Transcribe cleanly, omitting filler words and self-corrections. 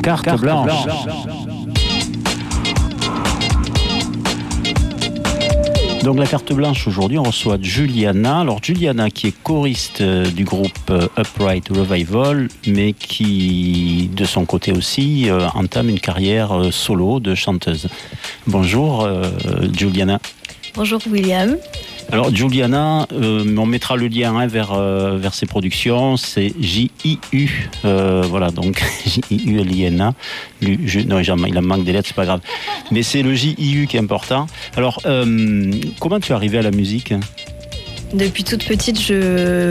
Carte blanche. Donc la carte blanche aujourd'hui, on reçoit Juliana. Alors Juliana qui est choriste du groupe Upright Revival, mais qui de son côté aussi entame une carrière solo de chanteuse. Bonjour Juliana. Bonjour William. Alors Juliana, on mettra le lien vers ses productions, c'est J-I-U, voilà donc J-I-U-L-I-N-A, non il en manque des lettres, c'est pas grave, mais c'est le J-I-U qui est important. Alors comment tu es arrivée à la musique ? Depuis toute petite, je